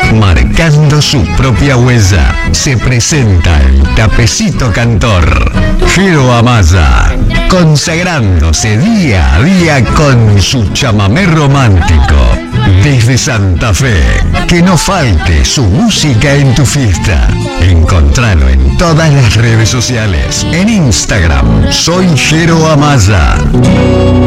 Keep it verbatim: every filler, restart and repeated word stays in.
Marcando su propia huella, se presenta el Tapecito Cantor. Jero Amaya, consagrándose día a día con su chamamé romántico. Desde Santa Fe, que no falte su música en tu fiesta. Encontralo en todas las redes sociales. En Instagram, soy Jero Amaya.